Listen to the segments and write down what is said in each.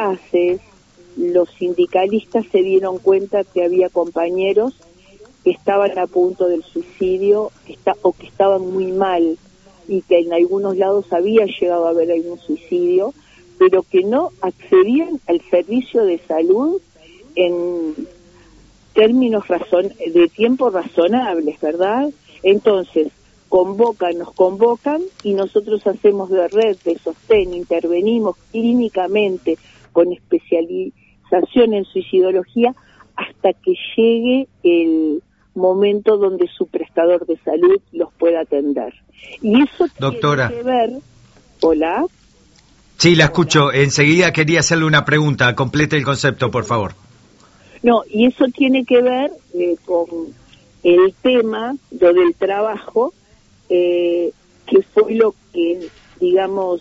bases, los sindicalistas se dieron cuenta que había compañeros que estaban a punto del suicidio o que estaban muy mal, y que en algunos lados había llegado a haber algún suicidio, pero que no accedían al servicio de salud en términos de tiempo razonables, ¿verdad? Entonces, nos convocan y nosotros hacemos de red, de sostén, intervenimos clínicamente con especialización en suicidología hasta que llegue el momento donde su prestador de salud los pueda atender. Y eso Doctora. tiene que ver... ¿Hola? Sí, la escucho. Enseguida quería hacerle una pregunta. Complete el concepto, por favor. No, y eso tiene que ver con el tema, lo del trabajo, que fue lo que, digamos,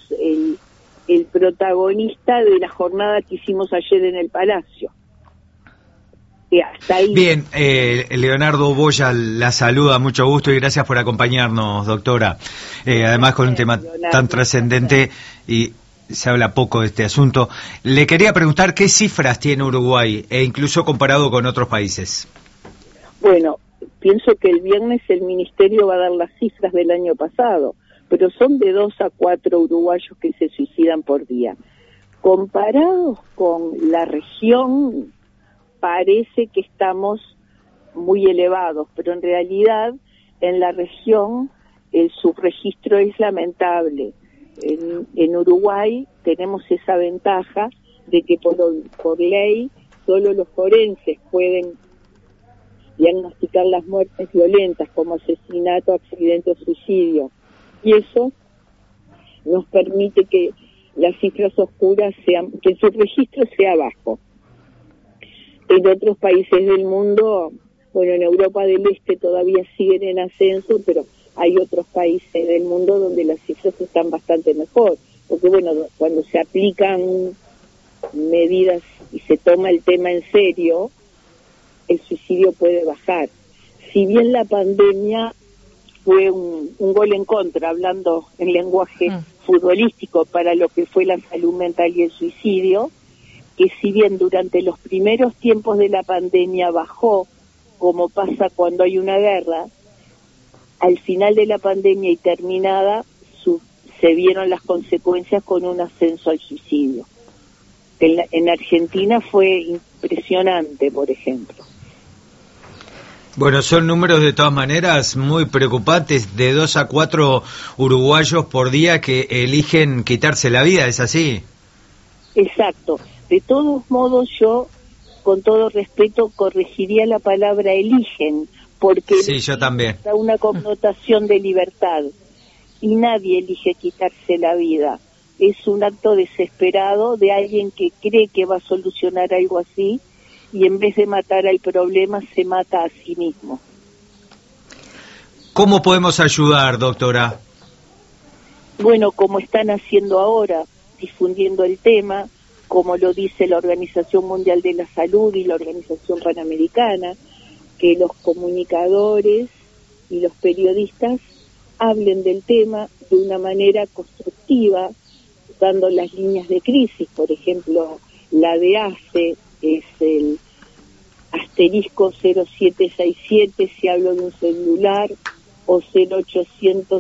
el protagonista de la jornada que hicimos ayer en el Palacio. Hasta ahí. Bien, Leonardo Boya la saluda, mucho gusto y gracias por acompañarnos, doctora. Además con un tema tan trascendente y se habla poco de este asunto. Le quería preguntar qué cifras tiene Uruguay, e incluso comparado con otros países. Bueno, pienso que el viernes el Ministerio va a dar las cifras del año pasado, pero son de 2 a 4 uruguayos que se suicidan por día. Comparados con la región, parece que estamos muy elevados, pero en realidad en la región el subregistro es lamentable. En Uruguay tenemos esa ventaja de que por ley solo los forenses pueden diagnosticar las muertes violentas como asesinato, accidente o suicidio, y eso nos permite que las cifras oscuras que el subregistro sea bajo. En otros países del mundo, bueno, en Europa del Este todavía siguen en ascenso, pero hay otros países del mundo donde las cifras están bastante mejor, porque bueno, cuando se aplican medidas y se toma el tema en serio, el suicidio puede bajar. Si bien la pandemia fue un gol en contra, hablando en lenguaje futbolístico, para lo que fue la salud mental y el suicidio, que si bien durante los primeros tiempos de la pandemia bajó, como pasa cuando hay una guerra, al final de la pandemia y terminada se vieron las consecuencias con un ascenso al suicidio. En Argentina fue impresionante, por ejemplo. Bueno, son números de todas maneras muy preocupantes, de 2 a 4 uruguayos por día que eligen quitarse la vida, ¿es así? Exacto. De todos modos, yo, con todo respeto, corregiría la palabra eligen, porque sí, yo también. Da una connotación de libertad, y nadie elige quitarse la vida. Es un acto desesperado de alguien que cree que va a solucionar algo así, y en vez de matar al problema, se mata a sí mismo. ¿Cómo podemos ayudar, doctora? Bueno, como están haciendo ahora, difundiendo el tema, como lo dice la Organización Mundial de la Salud y la Organización Panamericana, que los comunicadores y los periodistas hablen del tema de una manera constructiva, dando las líneas de crisis. Por ejemplo, la de ACE es el asterisco 0767 si hablo de un celular, o 0800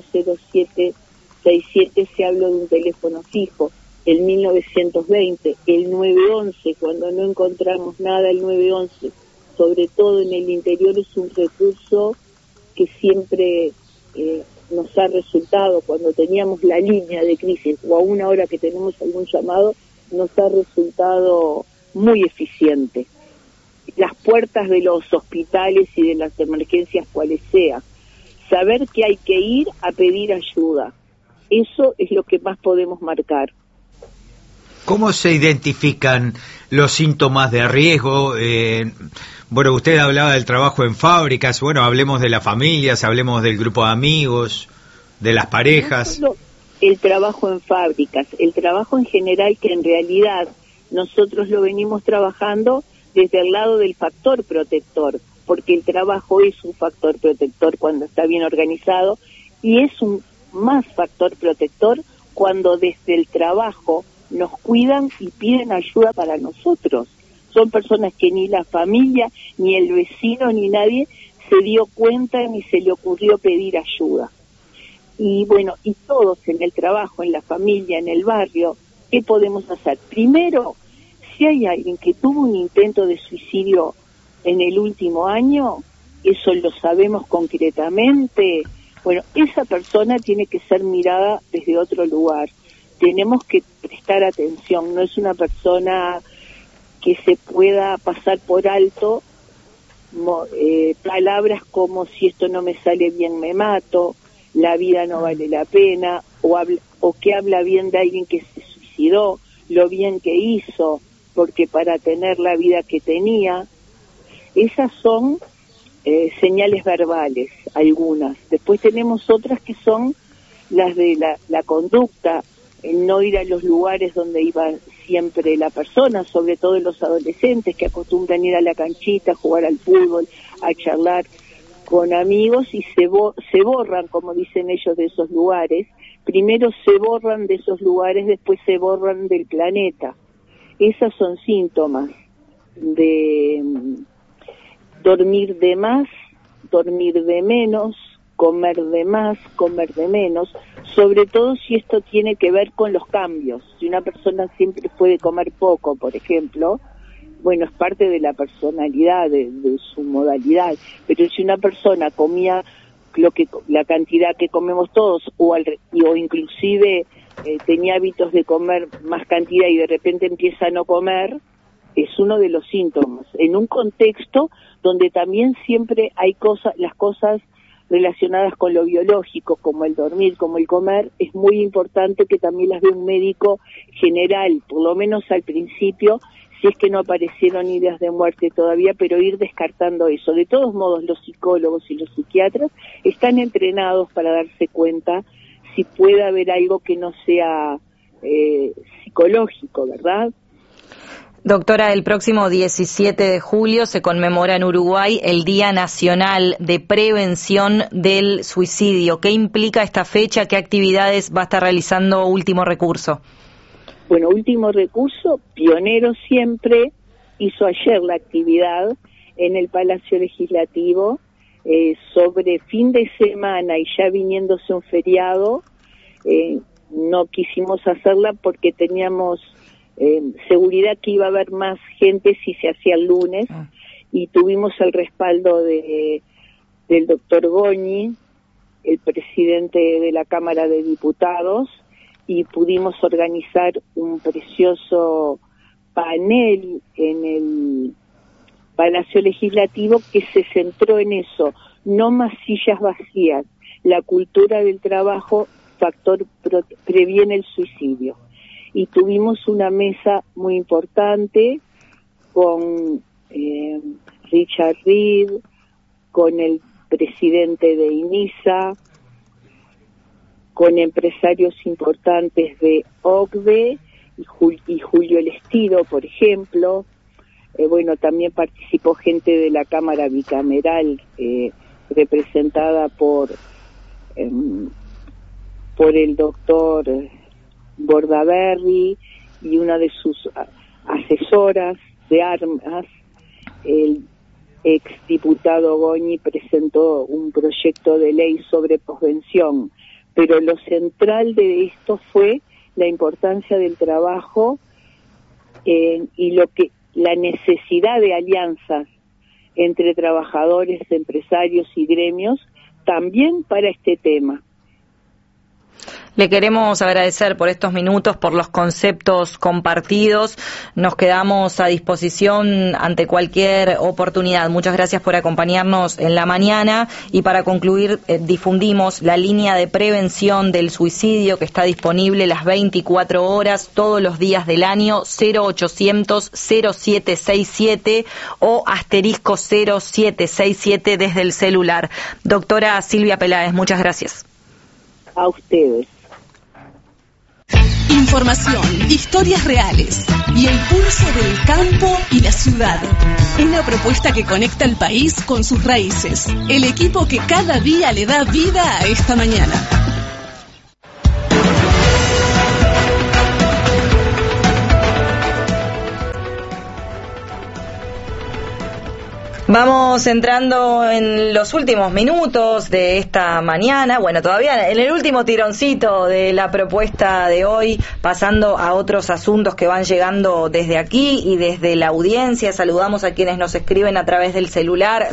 0767 si hablo de un teléfono fijo. El 1920, el 911, cuando no encontramos nada, el 911, sobre todo en el interior, es un recurso que siempre nos ha resultado, cuando teníamos la línea de crisis o a una hora que tenemos algún llamado, nos ha resultado muy eficiente. Las puertas de los hospitales y de las emergencias, cuales sea, saber que hay que ir a pedir ayuda, eso es lo que más podemos marcar. ¿Cómo se identifican los síntomas de riesgo? Bueno, usted hablaba del trabajo en fábricas, bueno, hablemos de las familias, hablemos del grupo de amigos, de las parejas. No solo el trabajo en fábricas, el trabajo en general, que en realidad nosotros lo venimos trabajando desde el lado del factor protector, porque el trabajo es un factor protector cuando está bien organizado, y es un más factor protector cuando desde el trabajo nos cuidan y piden ayuda para nosotros. Son personas que ni la familia, ni el vecino, ni nadie se dio cuenta ni se le ocurrió pedir ayuda. Y bueno, y todos en el trabajo, en la familia, en el barrio, ¿qué podemos hacer? Primero, si hay alguien que tuvo un intento de suicidio en el último año, eso lo sabemos concretamente, bueno, esa persona tiene que ser mirada desde otro lugar. Tenemos que prestar atención, no es una persona que se pueda pasar por alto palabras como si esto no me sale bien me mato, la vida no vale la pena, o que habla bien de alguien que se suicidó, lo bien que hizo, porque para tener la vida que tenía. Esas son señales verbales, algunas. Después tenemos otras que son las de la conducta, el no ir a los lugares donde iba siempre la persona, sobre todo los adolescentes que acostumbran ir a la canchita, a jugar al fútbol, a charlar con amigos y se borran, como dicen ellos, de esos lugares. Primero se borran de esos lugares, después se borran del planeta. Esos son síntomas de dormir de más, dormir de menos, comer de más, comer de menos, sobre todo si esto tiene que ver con los cambios. Si una persona siempre puede comer poco, por ejemplo, bueno, es parte de la personalidad, de su modalidad, pero si una persona comía la cantidad que comemos todos, o inclusive tenía hábitos de comer más cantidad y de repente empieza a no comer, es uno de los síntomas. En un contexto donde también siempre hay las cosas relacionadas con lo biológico, como el dormir, como el comer, es muy importante que también las vea un médico general, por lo menos al principio, si es que no aparecieron ideas de muerte todavía, pero ir descartando eso. De todos modos, los psicólogos y los psiquiatras están entrenados para darse cuenta si puede haber algo que no sea psicológico, ¿verdad? Doctora, el próximo 17 de julio se conmemora en Uruguay el Día Nacional de Prevención del Suicidio. ¿Qué implica esta fecha? ¿Qué actividades va a estar realizando Último Recurso? Bueno, Último Recurso, pionero siempre, hizo ayer la actividad en el Palacio Legislativo sobre fin de semana y ya viniéndose un feriado. No quisimos hacerla porque teníamos seguridad que iba a haber más gente si se hacía el lunes, y tuvimos el respaldo del doctor Goñi, el presidente de la Cámara de Diputados, y pudimos organizar un precioso panel en el Palacio Legislativo que se centró en eso, no más sillas vacías, la cultura del trabajo, factor previene el suicidio. Y tuvimos una mesa muy importante con Richard Reed, con el presidente de INISA, con empresarios importantes de OCDE y Julio Elestido, por ejemplo. Bueno, también participó gente de la Cámara Bicameral representada por el doctor Bordaberry y una de sus asesoras de armas. El exdiputado Goñi presentó un proyecto de ley sobre posvención, pero lo central de esto fue la importancia del trabajo y la necesidad de alianzas entre trabajadores, empresarios y gremios también para este tema. Le queremos agradecer por estos minutos, por los conceptos compartidos. Nos quedamos a disposición ante cualquier oportunidad. Muchas gracias por acompañarnos en la mañana. Y para concluir, difundimos la línea de prevención del suicidio que está disponible las 24 horas, todos los días del año, 0800-0767 o asterisco 0767 desde el celular. Doctora Silvia Peláez, muchas gracias. A ustedes. Información, historias reales y el pulso del campo y la ciudad. Una propuesta que conecta el país con sus raíces. El equipo que cada día le da vida a esta mañana. Vamos entrando en los últimos minutos de esta mañana, bueno, todavía en el último tironcito de la propuesta de hoy, pasando a otros asuntos que van llegando desde aquí y desde la audiencia. Saludamos a quienes nos escriben a través del celular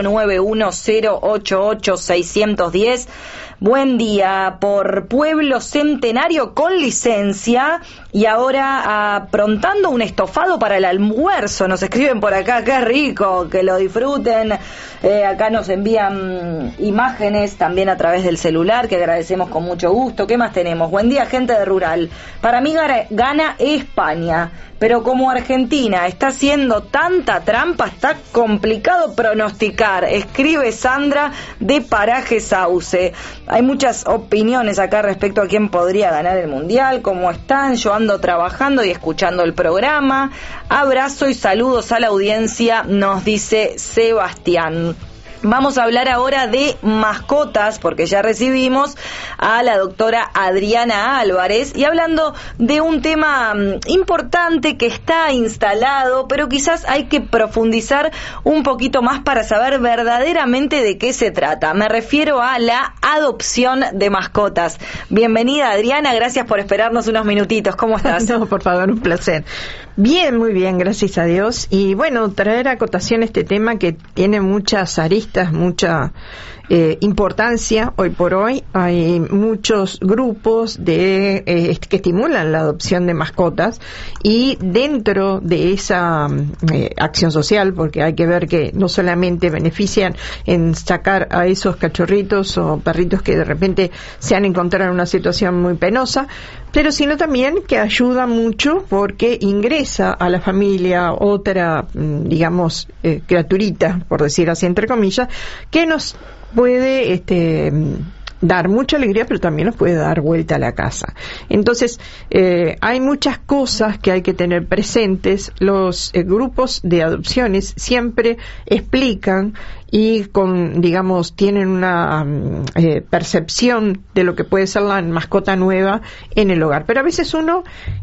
091-088-610. Buen día, por Pueblo Centenario con licencia y ahora aprontando un estofado para el almuerzo. Nos escriben por acá, qué rico, que lo disfruten. Acá nos envían imágenes también a través del celular, que agradecemos con mucho gusto. ¿Qué más tenemos? Buen día, gente de Rural. Para mí gana España, pero como Argentina está haciendo tanta trampa, está complicado pronosticar. Escribe Sandra de Paraje Sauce. Hay muchas opiniones acá respecto a quién podría ganar el Mundial, cómo están. Yo ando trabajando y escuchando el programa. Abrazo y saludos a la audiencia, nos dice Sebastián. Vamos a hablar ahora de mascotas, porque ya recibimos a la doctora Adriana Álvarez, y hablando de un tema importante que está instalado, pero quizás hay que profundizar un poquito más para saber verdaderamente de qué se trata. Me refiero a la adopción de mascotas. Bienvenida, Adriana, gracias por esperarnos unos minutitos. ¿Cómo estás? No, por favor, un placer. Bien, muy bien, gracias a Dios. Y bueno, traer a cotación este tema que tiene muchas aristas, mucha importancia hoy por hoy. Hay muchos grupos que estimulan la adopción de mascotas, y dentro de esa acción social, porque hay que ver que no solamente benefician en sacar a esos cachorritos o perritos que de repente se han encontrado en una situación muy penosa, pero sino también que ayuda mucho porque ingresa a la familia otra, digamos, criaturita, por decir así entre comillas, que nos puede dar mucha alegría, pero también nos puede dar vuelta a la casa. Entonces, hay muchas cosas que hay que tener presentes. Los grupos de adopciones siempre explican y tienen una percepción de lo que puede ser la mascota nueva en el hogar. Pero a veces uno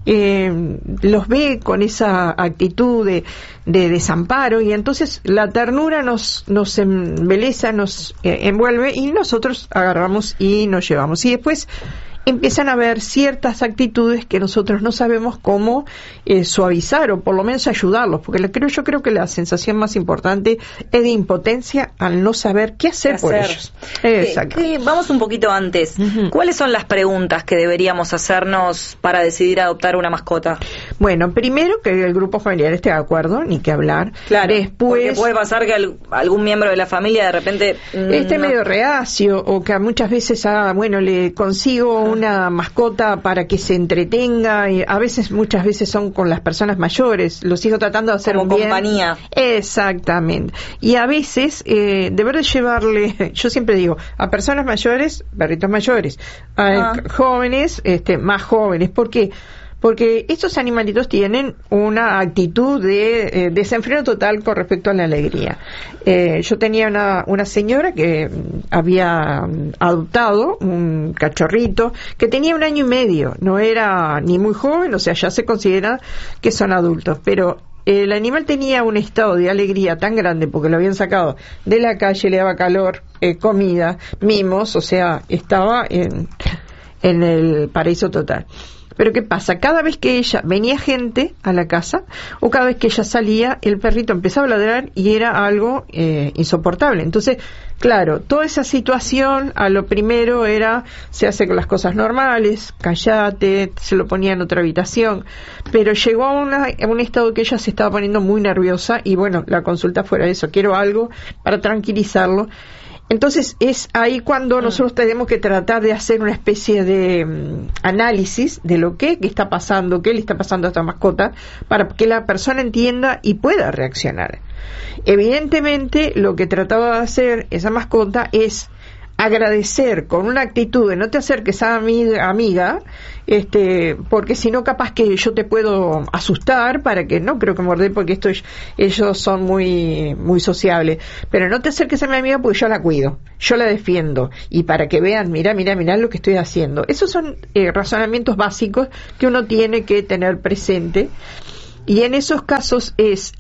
los ve con esa actitud de desamparo, y entonces la ternura nos embeleza, nos envuelve, y nosotros agarramos y nos llevamos. Y después empiezan a haber ciertas actitudes que nosotros no sabemos cómo suavizar, o por lo menos ayudarlos, porque yo creo que la sensación más importante es de impotencia al no saber qué hacer por ellos. Exacto. Vamos un poquito antes. Uh-huh. ¿Cuáles son las preguntas que deberíamos hacernos para decidir adoptar una mascota? Bueno, primero que el grupo familiar esté de acuerdo, ni que hablar. Claro, después, porque puede pasar que algún miembro de la familia de repente esté medio reacio, o que muchas veces le consigo una mascota para que se entretenga, y muchas veces son con las personas mayores, los hijos tratando de hacer como un bien. Compañía. Exactamente. Y a veces deber de llevarle, yo siempre digo, a personas mayores, perritos mayores, a jóvenes, más jóvenes. ¿Por qué? Porque estos animalitos tienen una actitud de desenfreno total con respecto a la alegría. Yo tenía una señora que había adoptado un cachorrito que tenía 1 año y medio. No era ni muy joven, o sea, ya se considera que son adultos, pero el animal tenía un estado de alegría tan grande porque lo habían sacado de la calle, le daba calor, comida, mimos, o sea, estaba en el paraíso total. Pero ¿qué pasa? Cada vez que venía gente a la casa, o cada vez que ella salía, el perrito empezaba a ladrar y era algo insoportable. Entonces, claro, toda esa situación, a lo primero se hace con las cosas normales, cállate, se lo ponía en otra habitación, pero llegó a un estado que ella se estaba poniendo muy nerviosa, y bueno, la consulta fuera eso, quiero algo para tranquilizarlo. Entonces es ahí cuando nosotros tenemos que tratar de hacer una especie de análisis de lo que está pasando, qué le está pasando a esta mascota, para que la persona entienda y pueda reaccionar. Evidentemente, lo que trataba de hacer esa mascota es agradecer con una actitud de no te acerques a amiga, porque si no capaz que yo te puedo asustar, para que no creo que morder, porque ellos son muy muy sociables, pero no te acerques a mi amiga porque yo la cuido, yo la defiendo, y para que vean, mirá lo que estoy haciendo. Esos son razonamientos básicos que uno tiene que tener presente. Y en esos casos es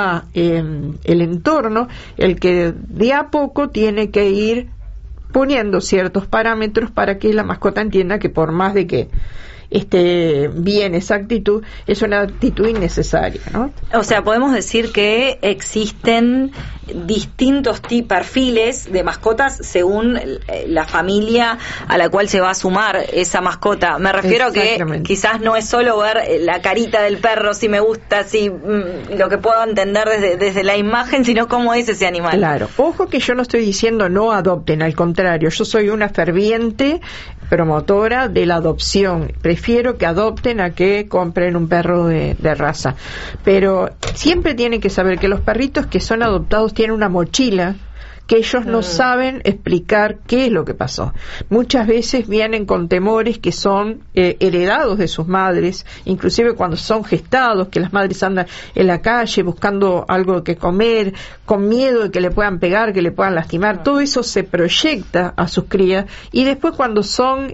el entorno el que de a poco tiene que ir poniendo ciertos parámetros para que la mascota entienda que por más de que esté bien esa actitud, es una actitud innecesaria, ¿no? O sea, podemos decir que existen distintos perfiles de mascotas según la familia a la cual se va a sumar esa mascota. Me refiero a que quizás no es solo ver la carita del perro, si me gusta, si lo que puedo entender desde la imagen, sino cómo es ese animal. Claro. Ojo que yo no estoy diciendo no adopten, al contrario, yo soy una ferviente promotora de la adopción. Prefiero que adopten a que compren un perro de raza. Pero siempre tienen que saber que los perritos que son adoptados tienen una mochila que ellos no saben explicar qué es lo que pasó. Muchas veces vienen con temores que son heredados de sus madres, inclusive cuando son gestados, que las madres andan en la calle buscando algo que comer, con miedo de que le puedan pegar, que le puedan lastimar. Todo eso se proyecta a sus crías y después cuando son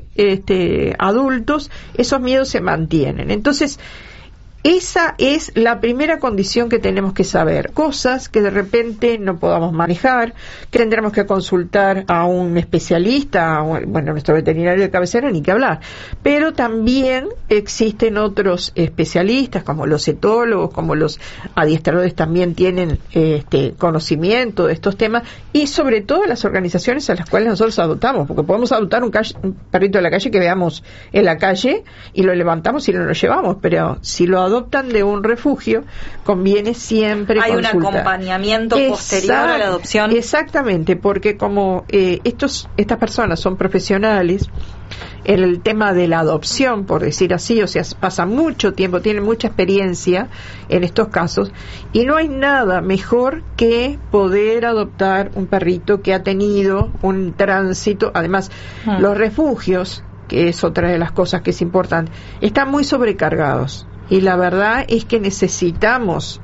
adultos, esos miedos se mantienen. Entonces, esa es la primera condición que tenemos que saber. Cosas que de repente no podamos manejar, que tendremos que consultar a un especialista, bueno, nuestro veterinario de cabecera, ni que hablar. Pero también existen otros especialistas, como los etólogos, como los adiestradores también tienen conocimiento de estos temas, y sobre todo las organizaciones a las cuales nosotros adoptamos, porque podemos adoptar un perrito de la calle que veamos en la calle y lo levantamos y lo llevamos, pero si lo adoptan de un refugio, conviene siempre consultar. Hay un acompañamiento posterior a la adopción. Exactamente, porque como estas personas son profesionales en el tema de la adopción, por decir así, o sea, pasan mucho tiempo, tienen mucha experiencia en estos casos, y no hay nada mejor que poder adoptar un perrito que ha tenido un tránsito. Además, los refugios, que es otra de las cosas que es importante, están muy sobrecargados. Y la verdad es que necesitamos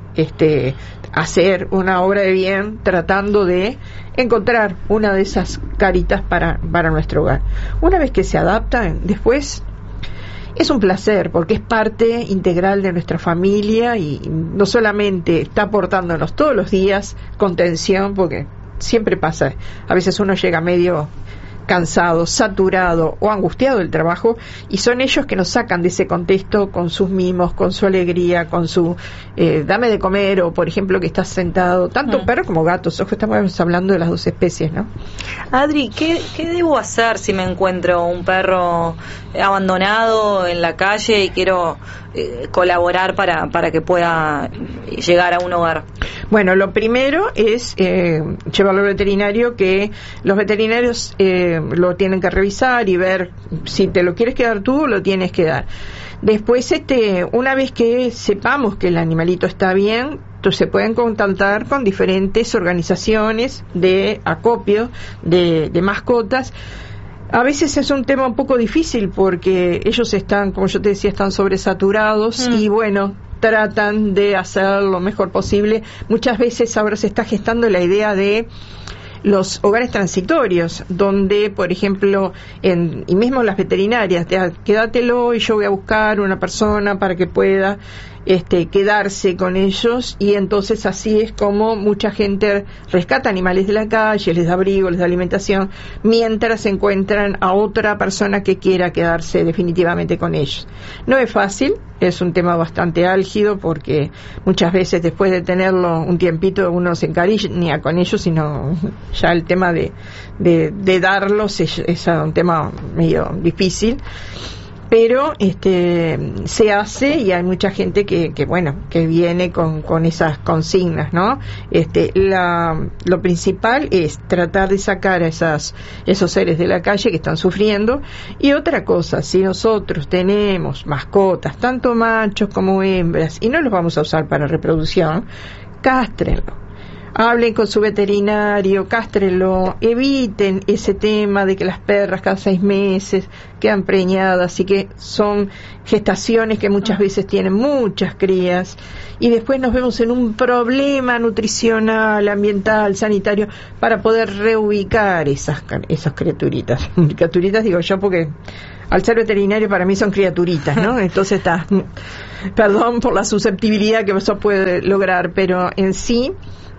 hacer una obra de bien tratando de encontrar una de esas caritas para nuestro hogar. Una vez que se adaptan, después es un placer porque es parte integral de nuestra familia y no solamente está aportándonos todos los días contención, porque siempre pasa, a veces uno llega medio cansado, saturado o angustiado del trabajo, y son ellos que nos sacan de ese contexto con sus mimos, con su alegría, con su dame de comer, o por ejemplo que estás sentado, tanto perro como gatos. Ojo, estamos hablando de las dos especies, ¿no? Adri, ¿qué debo hacer si me encuentro un perro abandonado en la calle y quiero colaborar para que pueda llegar a un hogar? Bueno, lo primero es llevarlo al veterinario, que los veterinarios lo tienen que revisar y ver si te lo quieres quedar tú o lo tienes que dar. Después, una vez que sepamos que el animalito está bien, entonces se pueden contactar con diferentes organizaciones de acopio de mascotas. A veces es un tema un poco difícil porque ellos están, como yo te decía, están sobresaturados y bueno, tratan de hacer lo mejor posible. Muchas veces ahora se está gestando la idea de los hogares transitorios, donde, por ejemplo, y mismo las veterinarias, quédatelo y yo voy a buscar una persona para que pueda quedarse con ellos, y entonces así es como mucha gente rescata animales de la calle, les da abrigo, les da alimentación, mientras encuentran a otra persona que quiera quedarse definitivamente con ellos. No es fácil, es un tema bastante álgido, porque muchas veces después de tenerlo un tiempito uno se encariña con ellos, sino ya el tema de darlos es un tema medio difícil. Pero se hace, y hay mucha gente que viene con esas consignas, ¿no? Lo principal es tratar de sacar a esos seres de la calle que están sufriendo. Y otra cosa, si nosotros tenemos mascotas, tanto machos como hembras, y no los vamos a usar para reproducción, cástrenlo. Hablen con su veterinario, cástrenlo, eviten ese tema de que las perras cada 6 meses quedan preñadas y que son gestaciones que muchas veces tienen muchas crías, y después nos vemos en un problema nutricional, ambiental, sanitario, para poder reubicar esas criaturitas. Criaturitas digo yo porque al ser veterinario para mí son criaturitas, ¿no? Entonces perdón por la susceptibilidad que eso puede lograr, pero en sí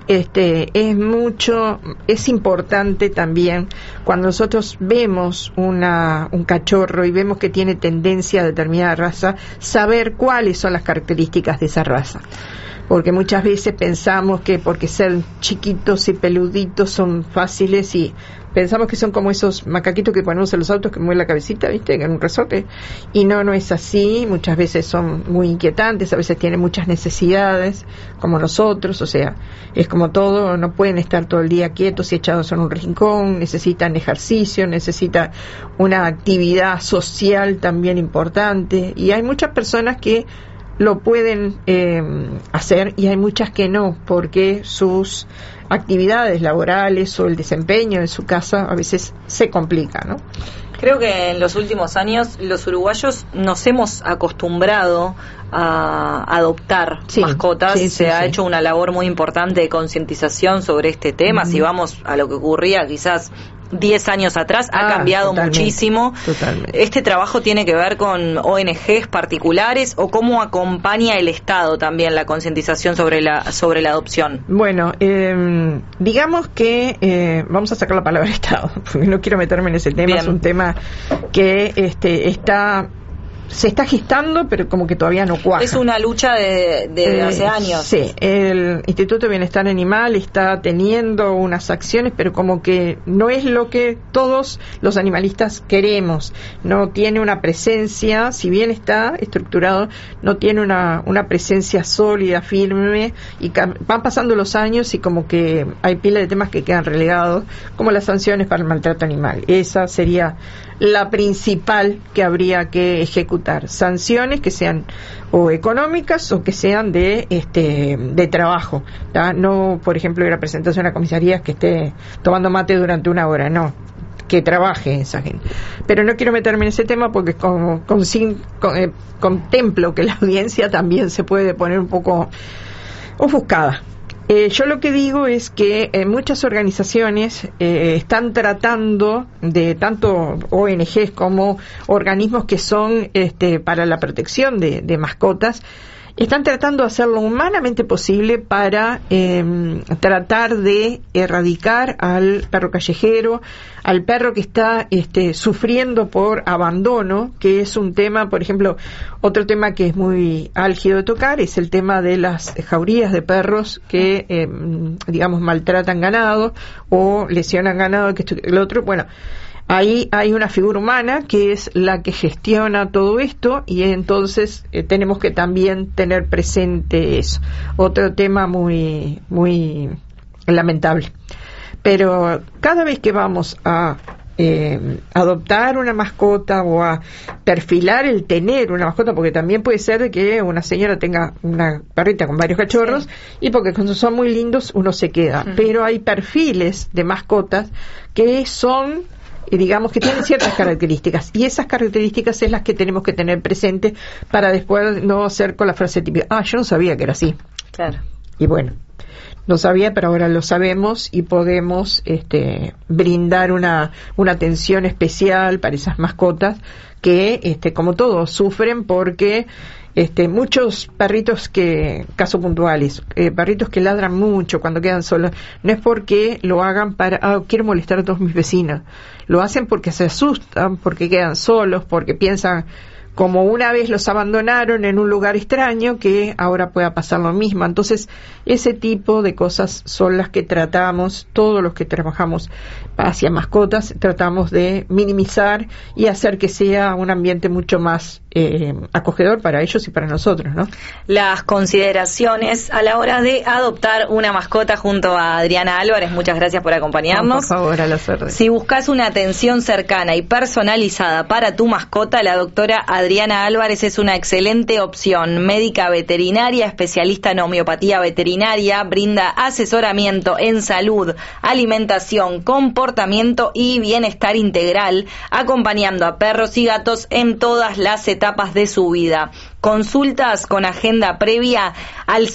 es importante también cuando nosotros vemos un cachorro y vemos que tiene tendencia a determinada raza, saber cuáles son las características de esa raza. Porque muchas veces pensamos que porque ser chiquitos y peluditos son fáciles y pensamos que son como esos macaquitos que ponemos en los autos que mueven la cabecita, ¿viste? En un resorte. Y no es así. Muchas veces son muy inquietantes, a veces tienen muchas necesidades, como nosotros. O sea, es como todo, no pueden estar todo el día quietos y echados en un rincón, necesitan ejercicio, necesitan una actividad social también importante. Y hay muchas personas que lo pueden hacer y hay muchas que no, porque sus actividades laborales o el desempeño en su casa a veces se complica, ¿no? Creo que en los últimos años los uruguayos nos hemos acostumbrado a adoptar mascotas. Se ha hecho una labor muy importante de concientización sobre este tema. Si vamos a lo que ocurría quizás 10 años atrás, ha cambiado muchísimo. Totalmente. ¿Este trabajo tiene que ver con ONGs particulares o cómo acompaña el Estado también la concientización sobre la adopción? Bueno, digamos que vamos a sacar la palabra Estado, porque no quiero meterme en ese tema. Bien. Es un tema que se está gestando, pero como que todavía no cuaja. Es una lucha de hace años. Sí, el Instituto de Bienestar Animal está teniendo unas acciones, pero como que no es lo que todos los animalistas queremos. No tiene una presencia, si bien está estructurado, no tiene una presencia sólida, firme, y van pasando los años y como que hay pila de temas que quedan relegados, como las sanciones para el maltrato animal. Esa sería la principal que habría que ejecutar, sanciones que sean o económicas o que sean de trabajo, ¿tá? No, por ejemplo, ir a presentarse a una comisaría que esté tomando mate durante 1 hora, no, que trabaje esa gente. Pero no quiero meterme en ese tema porque contemplo que la audiencia también se puede poner un poco ofuscada. Yo lo que digo es que muchas organizaciones están tratando, de tanto ONGs como organismos que son para la protección de mascotas, están tratando de hacer lo humanamente posible para tratar de erradicar al perro callejero, al perro que está sufriendo por abandono, que es un tema, por ejemplo, otro tema que es muy álgido de tocar, es el tema de las jaurías de perros que, digamos, maltratan ganado o lesionan ganado, que esto y lo otro. Bueno, ahí hay una figura humana que es la que gestiona todo esto y entonces tenemos que también tener presente eso. Otro tema muy, muy lamentable. Pero cada vez que vamos a adoptar una mascota o a perfilar el tener una mascota, porque también puede ser de que una señora tenga una perrita con varios cachorros y porque cuando son muy lindos uno se queda. Pero hay perfiles de mascotas que son, digamos, que tienen ciertas características y esas características es las que tenemos que tener presente para después no hacer con la frase típica, yo no sabía que era así. Claro. Y bueno, no sabía, pero ahora lo sabemos y podemos brindar una atención especial para esas mascotas que, como todos, sufren porque muchos perritos casos puntuales, perritos que ladran mucho cuando quedan solos, no es porque lo hagan quiero molestar a todos mis vecinos, lo hacen porque se asustan, porque quedan solos, porque piensan como una vez los abandonaron en un lugar extraño que ahora pueda pasar lo mismo. Entonces ese tipo de cosas son las que tratamos, todos los que trabajamos hacia mascotas, tratamos de minimizar y hacer que sea un ambiente mucho más acogedor para ellos y para nosotros, ¿no? Las consideraciones a la hora de adoptar una mascota junto a Adriana Álvarez. Muchas gracias por acompañarnos. Por favor, a las órdenes. Si buscas una atención cercana y personalizada para tu mascota, la doctora Adriana Álvarez es una excelente opción. Médica veterinaria, especialista en homeopatía veterinaria, brinda asesoramiento en salud, alimentación, comportamiento y bienestar integral, acompañando a perros y gatos en todas las etapas de su vida. Consultas con agenda previa al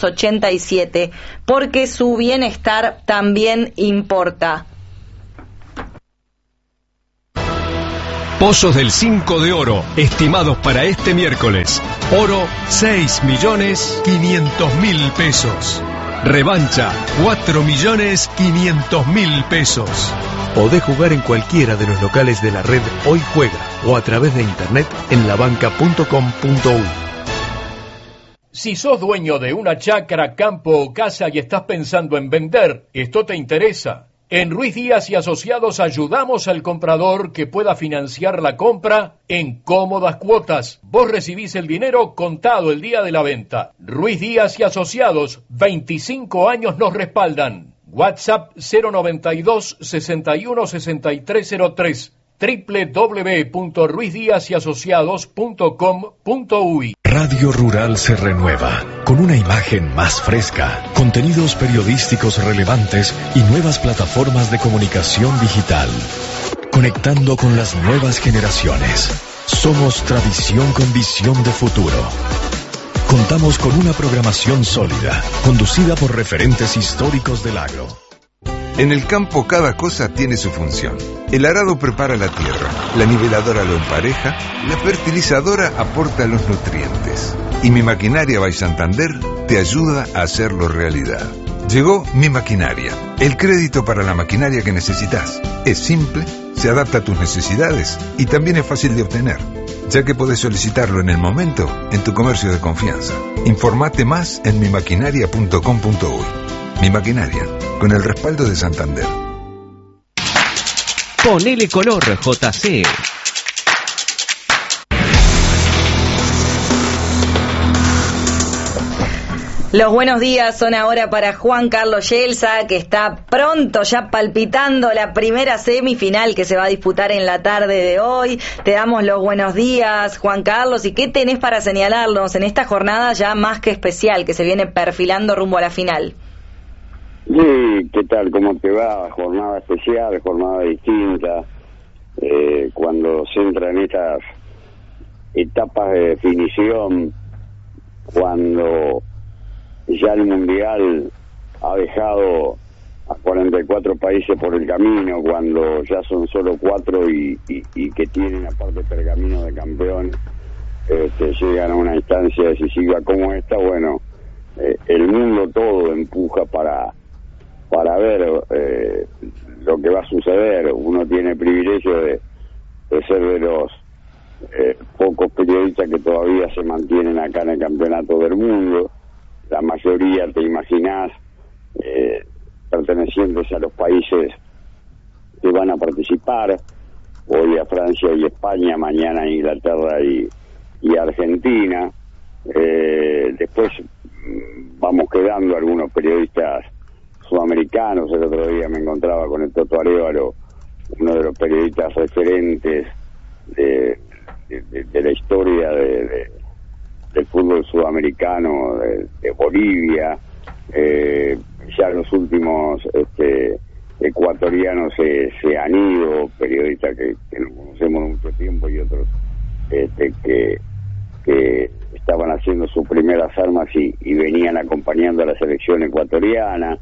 094-468-387, porque su bienestar también importa. Pozos del 5 de oro, estimados para este miércoles. Oro, 6.500.000 pesos. Revancha, 4.500.000 pesos. Podés jugar en cualquiera de los locales de la red Hoy Juega o a través de internet en labanca.com.uy. Si sos dueño de una chacra, campo o casa y estás pensando en vender, esto te interesa. En Ruiz Díaz y Asociados ayudamos al comprador que pueda financiar la compra en cómodas cuotas. Vos recibís el dinero contado el día de la venta. Ruiz Díaz y Asociados, 25 años nos respaldan. WhatsApp 092 61 6303 www.ruizdiasyasociados.com.uy. Radio Rural se renueva, con una imagen más fresca, contenidos periodísticos relevantes y nuevas plataformas de comunicación digital. Conectando con las nuevas generaciones. Somos tradición con visión de futuro. Contamos con una programación sólida, conducida por referentes históricos del agro. En el campo cada cosa tiene su función. El arado prepara la tierra, la niveladora lo empareja, la fertilizadora aporta los nutrientes. Y Mi Maquinaria by Santander te ayuda a hacerlo realidad. Llegó Mi Maquinaria, el crédito para la maquinaria que necesitas. Es simple, se adapta a tus necesidades y también es fácil de obtener, ya que podés solicitarlo en el momento en tu comercio de confianza. Informate más en mimaquinaria.com.uy. Mi Maquinaria, con el respaldo de Santander. Ponele color, JC. Los buenos días son ahora para Juan Carlos Yelsa, que está pronto ya palpitando la primera semifinal que se va a disputar en la tarde de hoy. Te damos los buenos días, Juan Carlos, y ¿qué tenés para señalarnos en esta jornada ya más que especial que se viene perfilando rumbo a la final? Sí, ¿qué tal? ¿Cómo te va? Jornada especial, jornada distinta, cuando se entra en estas etapas de definición, cuando ya el Mundial ha dejado a 44 países por el camino, cuando ya son solo 4 y que tienen aparte pergamino de campeón, llegan a una instancia decisiva como esta. Bueno, el mundo todo empuja para ver lo que va a suceder. Uno tiene el privilegio de ser de los pocos periodistas que todavía se mantienen acá en el campeonato del mundo. La mayoría, te imaginás, pertenecientes a los países que van a participar, hoy a Francia y España, mañana a Inglaterra y Argentina. Después vamos quedando algunos periodistas sudamericanos. El otro día me encontraba con el Toto Arévalo, uno de los periodistas referentes de la historia del fútbol sudamericano, de Bolivia. Ya los últimos ecuatorianos se han ido, periodistas que no conocemos mucho tiempo, y otros que estaban haciendo sus primeras armas y venían acompañando a la selección ecuatoriana.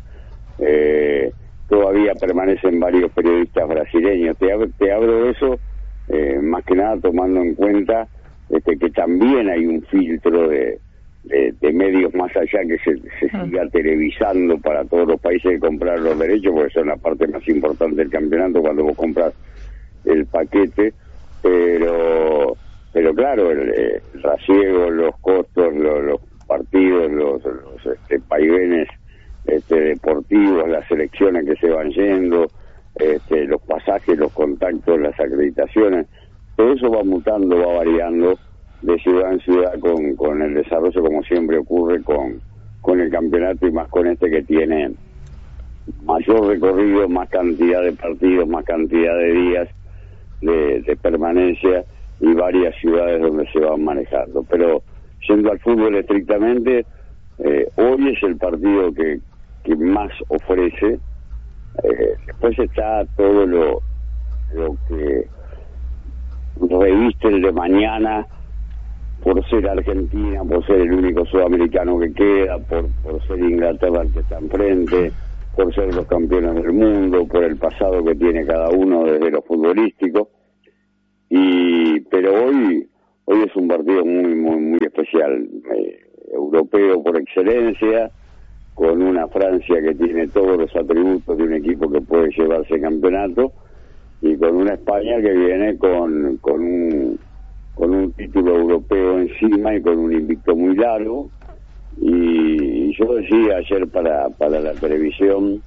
Todavía permanecen varios periodistas brasileños. Te hablo de eso más que nada tomando en cuenta que también hay un filtro de medios más allá, que se siga televisando para todos los países de comprar los derechos, porque son la parte más importante del campeonato cuando vos compras el paquete. Pero claro, el rasiego, los costos, los partidos, los vaivenes deportivos, las selecciones que se van yendo, los pasajes, los contactos, las acreditaciones, todo eso va mutando, va variando de ciudad en ciudad con el desarrollo, como siempre ocurre con el campeonato, y más con este que tiene mayor recorrido, más cantidad de partidos, más cantidad de días de permanencia y varias ciudades donde se van manejando. Pero yendo al fútbol estrictamente, hoy es el partido que más ofrece. Después está todo lo que reviste el de mañana, por ser Argentina, por ser el único sudamericano que queda, por ser Inglaterra el que está enfrente, por ser los campeones del mundo, por el pasado que tiene cada uno desde lo futbolístico. pero hoy es un partido muy especial, europeo por excelencia, con una Francia que tiene todos los atributos de un equipo que puede llevarse campeonato, y con una España que viene con un título europeo encima y con un invicto muy largo. Y yo decía ayer para la televisión,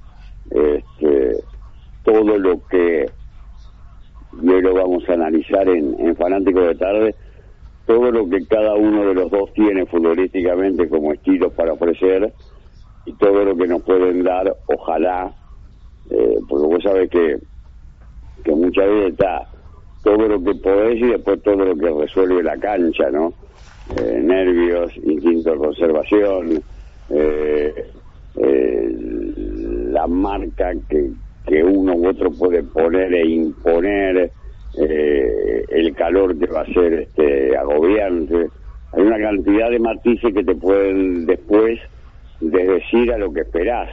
todo lo que, y hoy lo vamos a analizar en Fanáticos de Tarde, todo lo que cada uno de los dos tiene futbolísticamente como estilos para ofrecer, y todo lo que nos pueden dar, ojalá, porque vos sabés que muchas veces está todo lo que podés y después todo lo que resuelve la cancha, ¿no? Nervios, instinto de conservación, la marca que uno u otro puede poner e imponer, el calor que va a ser agobiante. Hay una cantidad de matices que te pueden después desdecir a lo que esperás,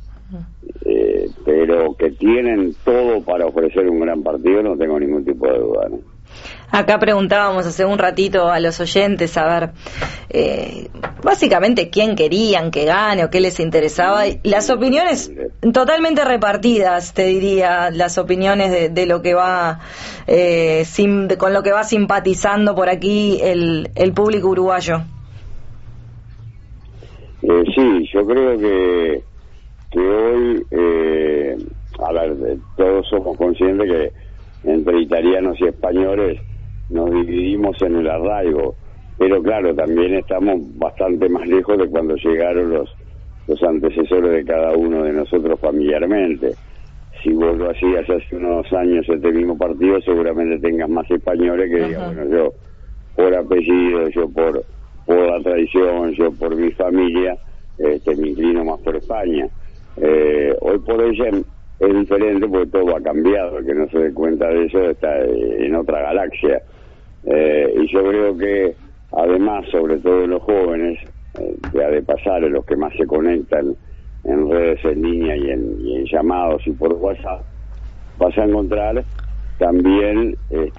pero que tienen todo para ofrecer un gran partido, no tengo ningún tipo de duda, ¿no? Acá preguntábamos hace un ratito a los oyentes, a ver, básicamente quién querían que gane o qué les interesaba. Y las opiniones totalmente repartidas, te diría, las opiniones de lo que va, con lo que va simpatizando por aquí el público uruguayo. Sí, yo creo que hoy, a ver, todos somos conscientes que entre italianos y españoles nos dividimos en el arraigo, pero claro, también estamos bastante más lejos de cuando llegaron los antecesores de cada uno de nosotros familiarmente. Si vos lo hacías hace unos años este mismo partido, seguramente tengas más españoles que digan, bueno, yo por apellido, yo por la tradición, yo por mi familia, me inclino más por España. Hoy por hoy ya es diferente porque todo ha cambiado, el que no se dé cuenta de eso está en otra galaxia, y yo creo que además, sobre todo en los jóvenes, que ha de pasar, en los que más se conectan en redes en línea y en llamados y por WhatsApp, vas a encontrar también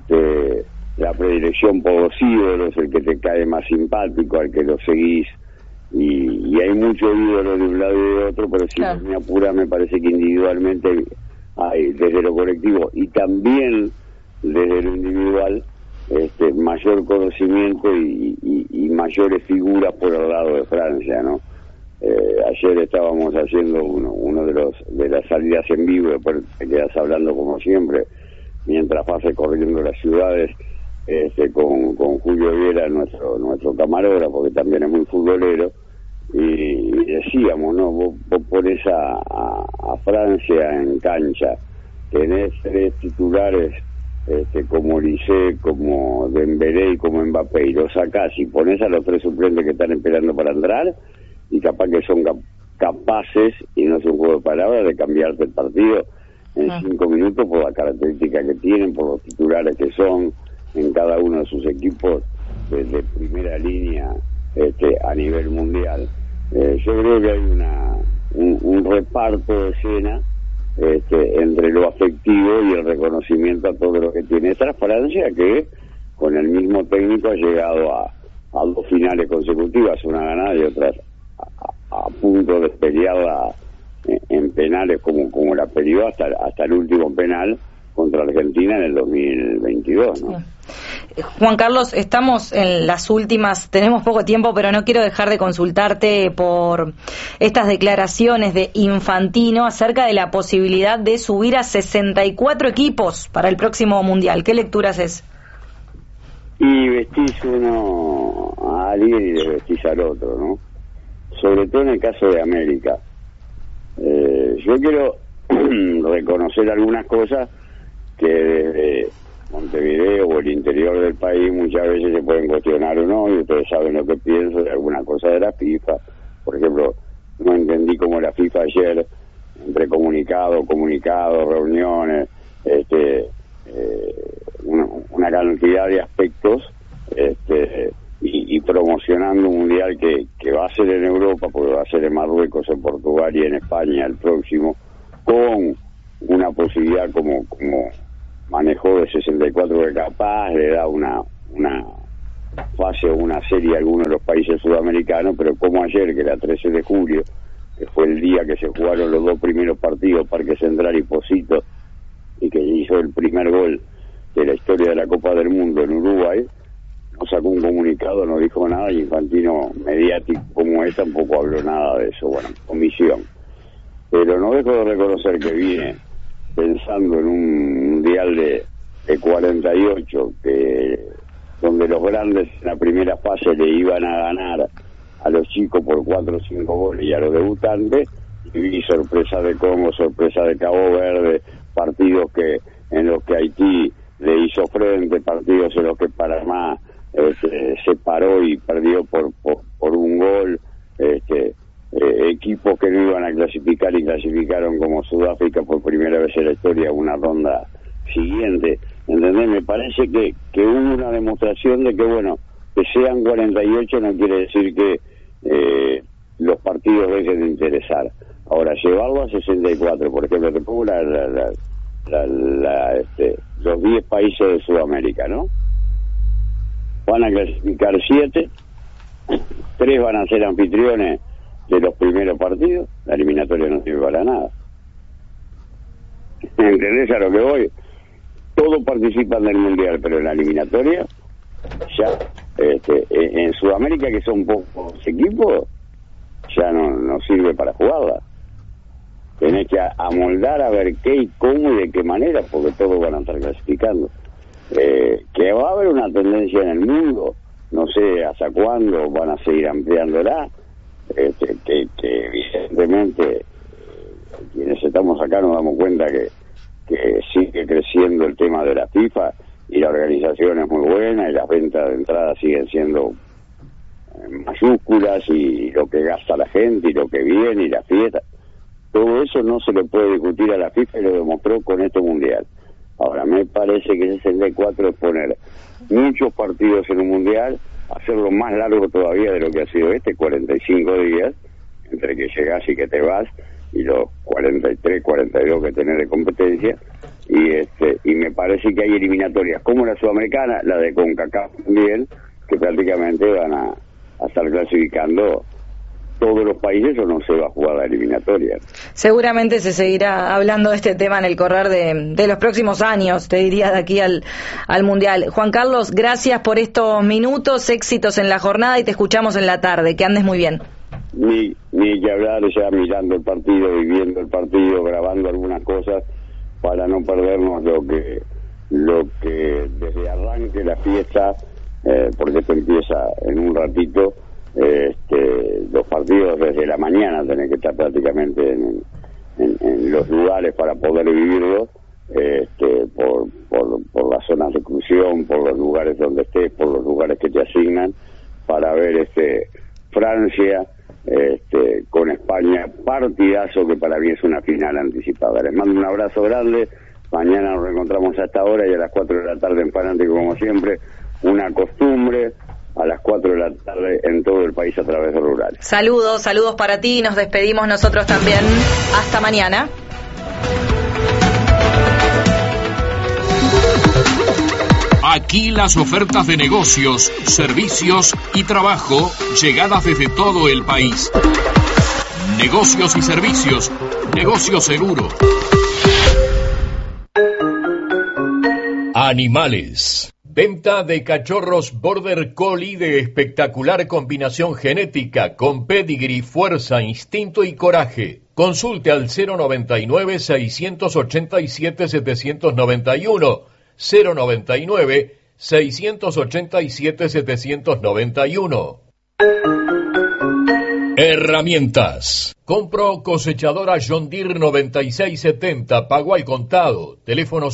la predilección por los ídolos, el que te cae más simpático, al que lo seguís, y hay muchos ídolos de un lado y de otro, pero si me apura, me parece que individualmente hay, desde lo colectivo y también desde lo individual, mayor conocimiento y mayores figuras por el lado de Francia, ¿no? Ayer estábamos haciendo uno de las salidas en vivo, después te quedas hablando como siempre mientras vas recorriendo las ciudades, con Julio Viera, nuestro camarógrafo, que también es muy futbolero, y decíamos, ¿no? Vos pones a Francia en cancha, tenés tres titulares como Lisset, como Dembélé y como Mbappé, y los sacás y pones a los tres suplentes que están esperando para entrar, y capaz que son capaces, y no es un juego de palabras, de cambiarte el partido en 5 minutos por la característica que tienen, por los titulares que son en cada uno de sus equipos de primera línea a nivel mundial. Yo creo que hay un reparto de escena entre lo afectivo y el reconocimiento a todo lo que tiene esta Francia, que con el mismo técnico ha llegado a 2 finales consecutivas, una ganada y otras a punto de pelearla en penales como la peleó hasta el último penal contra Argentina en el 2022, ¿no? Juan Carlos, estamos en las últimas, tenemos poco tiempo, pero no quiero dejar de consultarte por estas declaraciones de Infantino acerca de la posibilidad de subir a 64 equipos para el próximo Mundial. ¿Qué lectura haces? Y vestís uno a alguien y le vestís al otro, ¿no? Sobre todo en el caso de América. Yo quiero reconocer algunas cosas que desde Montevideo o el interior del país muchas veces se pueden cuestionar o no, y ustedes saben lo que pienso de alguna cosa de la FIFA. Por ejemplo, no entendí cómo la FIFA ayer, entre comunicado, reuniones, una cantidad de aspectos, y promocionando un mundial que va a ser en Europa, porque va a ser en Marruecos, en Portugal y en España el próximo, con una posibilidad como manejó de 64 que capaz le da una fase o una serie a algunos de los países sudamericanos, pero como ayer, que era 13 de julio, que fue el día que se jugaron los dos primeros partidos, Parque Central y Pocito, y que hizo el primer gol de la historia de la Copa del Mundo en Uruguay, no sacó un comunicado, no dijo nada, y Infantino, mediático como es, tampoco habló nada de eso. Bueno, omisión. Pero no dejo de reconocer que viene pensando en un mundial de 48, donde los grandes en la primera fase le iban a ganar a los chicos por 4 o 5 goles y a los debutantes, y vi sorpresa de Congo, sorpresa de Cabo Verde, partidos en los que Haití le hizo frente, partidos en los que Panamá se paró y perdió por un gol, equipos que no iban a clasificar y clasificaron, como Sudáfrica por primera vez en la historia una ronda siguiente. ¿Entendés? Me parece que hubo una demostración de que, bueno, que sean 48 no quiere decir que los partidos dejen de interesar. Ahora, llevarlo a 64, por ejemplo, te pongo los 10 países de Sudamérica, ¿no? Van a clasificar 7, 3 van a ser anfitriones de los primeros partidos, la eliminatoria no sirve para nada. ¿Entendés a lo que voy? Todos participan del Mundial, pero en la eliminatoria, ya en Sudamérica, que son pocos equipos, ya no sirve para jugarla. Tenés que amoldar a ver qué y cómo y de qué manera, porque todos van a estar clasificando. Que va a haber una tendencia en el mundo, no sé hasta cuándo van a seguir ampliándola, que evidentemente quienes estamos acá nos damos cuenta que sigue creciendo el tema de la FIFA, y la organización es muy buena y las ventas de entrada siguen siendo mayúsculas, y lo que gasta la gente y lo que viene y la fiesta, todo eso no se le puede discutir a la FIFA, y lo demostró con este mundial. Ahora, me parece que 64 es poner muchos partidos en un mundial, hacerlo más largo todavía de lo que ha sido 45 días, entre que llegás y que te vas, y los 43, 42 que tenés de competencia, y me parece que hay eliminatorias como la sudamericana, la de CONCACAF también, que prácticamente van a estar clasificando todos los países, o no se va a jugar la eliminatoria. Seguramente se seguirá hablando de este tema en el correr de los próximos años, te diría, de aquí al Mundial. Juan Carlos, gracias por estos minutos, éxitos en la jornada, y te escuchamos en la tarde. Que andes muy bien. Ni que hablar, ya mirando el partido, viviendo el partido, grabando algunas cosas para no perdernos lo que desde arranque la fiesta, porque esto empieza en un ratito, los partidos desde la mañana tenés que estar prácticamente en los lugares para poder vivirlos, por las zonas de exclusión, por los lugares donde estés, por los lugares que te asignan, para ver Francia con España, partidazo que para mí es una final anticipada. Les mando un abrazo grande, mañana nos reencontramos a esta hora, y a las 4 de la tarde en Fanático, como siempre, una costumbre, a las 4 de la tarde en todo el país a través de Rural. Saludos para ti, nos despedimos nosotros también. Hasta mañana. Aquí las ofertas de negocios, servicios y trabajo llegadas desde todo el país. Negocios y servicios, negocio seguro. Animales. Venta de cachorros Border Collie de espectacular combinación genética, con pedigree, fuerza, instinto y coraje. Consulte al 099-687-791, 099-687-791. Herramientas. Compro cosechadora John Deere 9670, pago al contado. Teléfono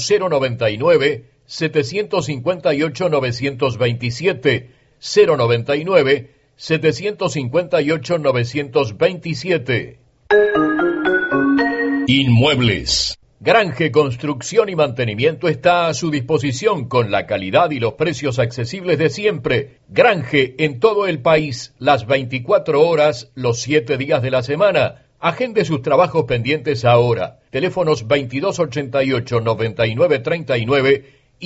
099-758-927, 099-758-927. Inmuebles. Granje Construcción y Mantenimiento está a su disposición con la calidad y los precios accesibles de siempre. Granje en todo el país, las 24 horas, los 7 días de la semana. Agende sus trabajos pendientes ahora. Teléfonos 2288-9939 y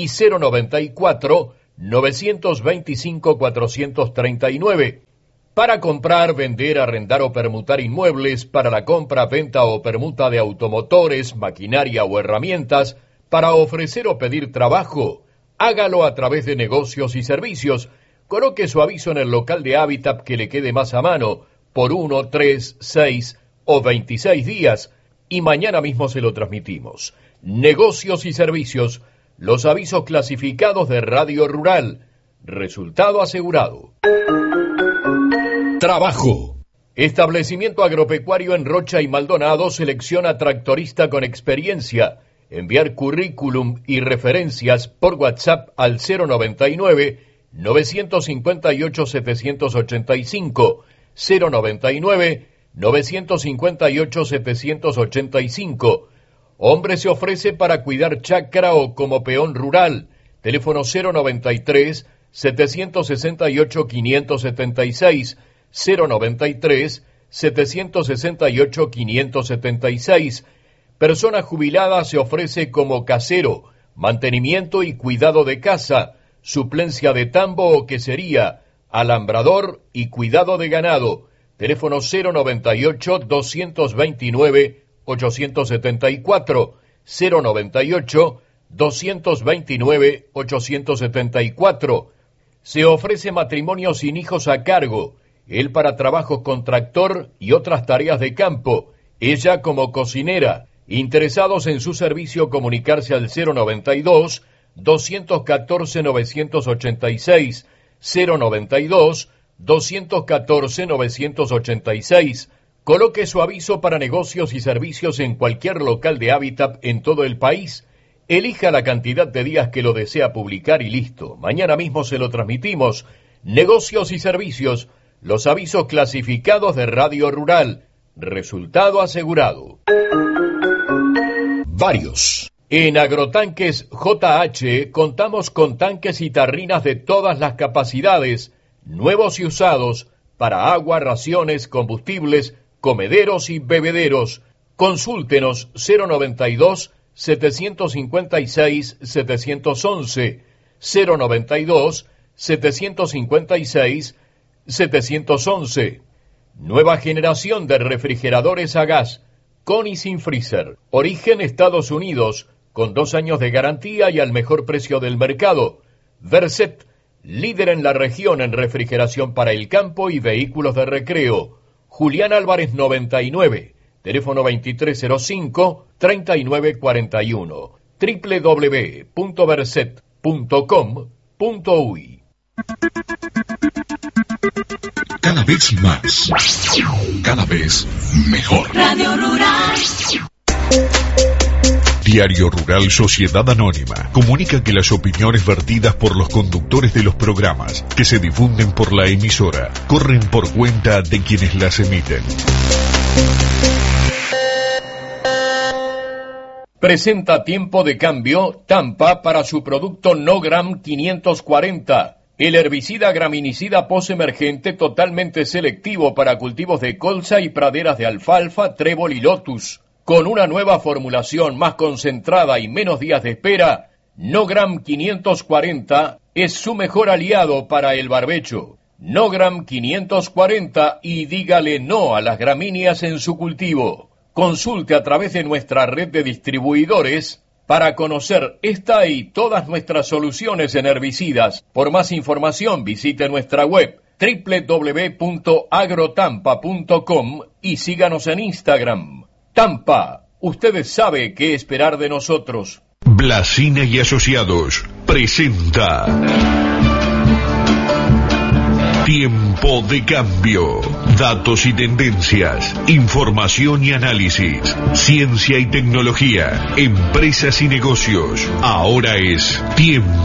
094-925-439. Para comprar, vender, arrendar o permutar inmuebles, para la compra, venta o permuta de automotores, maquinaria o herramientas, para ofrecer o pedir trabajo, hágalo a través de Negocios y Servicios. Coloque su aviso en el local de Hábitat que le quede más a mano, por 1, 3, 6 o 26 días, y mañana mismo se lo transmitimos. Negocios y Servicios, los avisos clasificados de Radio Rural. Resultado asegurado. Trabajo. Establecimiento agropecuario en Rocha y Maldonado selecciona tractorista con experiencia. Enviar currículum y referencias por WhatsApp al 099-958-785, 099-958-785. Hombre se ofrece para cuidar chacra o como peón rural. Teléfono 093-768-576, 093-768-576. Persona jubilada se ofrece como casero, mantenimiento y cuidado de casa, suplencia de tambo o quesería, alambrador y cuidado de ganado. Teléfono 098-229-874, 098-229-874. Se ofrece matrimonio sin hijos a cargo, él para trabajos con tractor y otras tareas de campo, ella como cocinera. Interesados en su servicio, comunicarse al 092-214-986, 092-214-986. Coloque su aviso para Negocios y Servicios en cualquier local de Hábitat en todo el país. Elija la cantidad de días que lo desea publicar y listo. Mañana mismo se lo transmitimos. Negocios y Servicios, los avisos clasificados de Radio Rural. Resultado asegurado. Varios. En Agrotanques JH contamos con tanques y tarrinas de todas las capacidades, nuevos y usados, para agua, raciones, combustibles, comederos y bebederos. Consúltenos 092-756-711, 092-756-711. Nueva generación de refrigeradores a gas, con y sin freezer. Origen Estados Unidos, con 2 años de garantía y al mejor precio del mercado. Verset, líder en la región en refrigeración para el campo y vehículos de recreo. Julián Álvarez 99, teléfono 2305-3941, www.verset.com.uy. Cada vez más, cada vez mejor. Radio Rural. Diario Rural Sociedad Anónima comunica que las opiniones vertidas por los conductores de los programas que se difunden por la emisora corren por cuenta de quienes las emiten. Presenta Tiempo de Cambio Tampa para su producto Nogram 540. El herbicida graminicida posemergente totalmente selectivo para cultivos de colza y praderas de alfalfa, trébol y lotus. Con una nueva formulación más concentrada y menos días de espera, Nogram 540 es su mejor aliado para el barbecho. Nogram 540 y dígale no a las gramíneas en su cultivo. Consulte a través de nuestra red de distribuidores para conocer esta y todas nuestras soluciones en herbicidas. Por más información visite nuestra web www.agrotampa.com y síganos en Instagram. Tampa, ustedes saben qué esperar de nosotros. Blasina y Asociados presenta Tiempo de Cambio. Datos y tendencias, información y análisis, ciencia y tecnología, empresas y negocios. Ahora es Tiempo